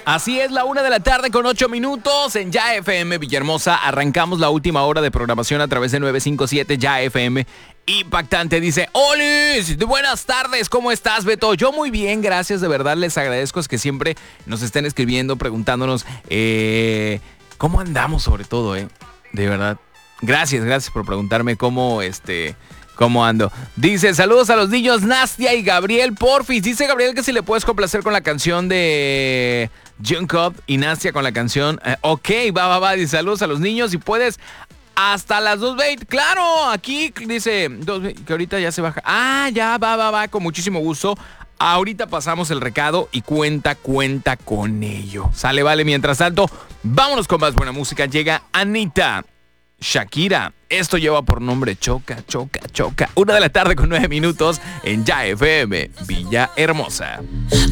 Así es, la 1:08 p.m. en Ya FM Villahermosa. Arrancamos la última hora de programación a través de 957 Ya FM. Impactante, dice: ¡Olis! Buenas tardes, ¿cómo estás, Beto? Yo muy bien, gracias, de verdad les agradezco, es que siempre nos estén escribiendo, preguntándonos cómo andamos, sobre todo, de verdad. Gracias por preguntarme cómo ando. Dice: saludos a los niños Nastia y Gabriel, porfis. Dice Gabriel que si le puedes complacer con la canción de Jungkook y Nastia con la canción ok, va. Dice: saludos a los niños y puedes hasta las 2:20. Claro, aquí dice que ahorita ya se baja. Ah, ya, va, con muchísimo gusto. Ahorita pasamos el recado y cuenta con ello. Sale, vale, mientras tanto, vámonos con más buena música. Llega Anita, Shakira. Esto lleva por nombre Choca. 1:09 p.m. en Ya FM Villahermosa.